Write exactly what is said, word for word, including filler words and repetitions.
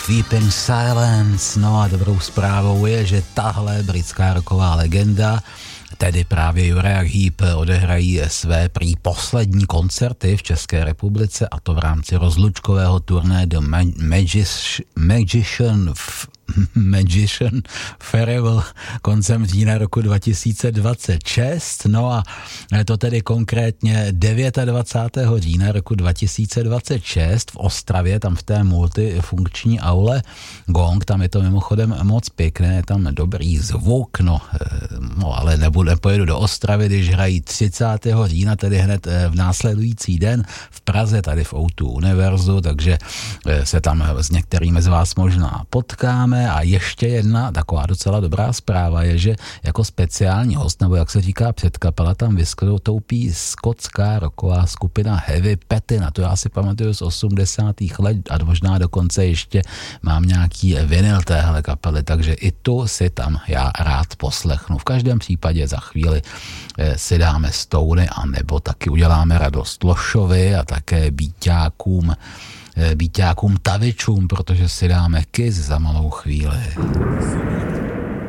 Weeping Silence. No a dobrou zprávou je, že tahle britská rocková legenda, tedy právě Uriah Heep, odehrají své prý poslední koncerty v České republice, a to v rámci rozlučkového turné The Magic- Magician Magician Farewell koncem října roku dva tisíce dvacet šest. No a to tedy konkrétně dvacátého devátého října roku dva tisíce dvacet šest v Ostravě, tam v té multifunkční aule Gong, tam je to mimochodem moc pěkné, je tam dobrý zvuk, no, no ale nebudu, nepojedu do Ostravy, když hrají třicátého října, tedy hned v následující den v Praze, tady v O dva Univerzu, takže se tam s některými z vás možná potkáme. A ještě jedna taková docela dobrá zpráva je, že jako speciální host, nebo jak se říká předkapela, tam vystoupí skotská rocková skupina Heavy Petty. Na to já si pamatuju z osmdesátých let a možná dokonce ještě mám nějaký vinyl téhle kapely, takže i tu si tam já rád poslechnu. V každém případě za chvíli si dáme Stony, a nebo taky uděláme radost Lošovi a také Bíťákům Bíťákům Tavičům, protože si dáme Kiss za malou chvíli.